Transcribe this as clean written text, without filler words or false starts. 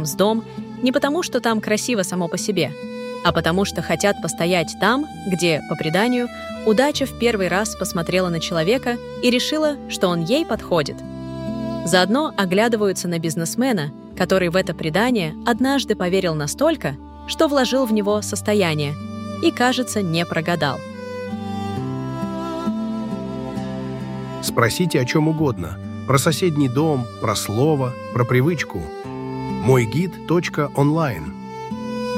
Мздом не потому, что там красиво само по себе, а потому что хотят постоять там, где, по преданию, удача в первый раз посмотрела на человека и решила, что он ей подходит. Заодно оглядываются на бизнесмена, который в это предание однажды поверил настолько, что вложил в него состояние и, кажется, не прогадал. Спросите о чем угодно. Про соседний дом, про слово, про привычку. Мойгид.онлайн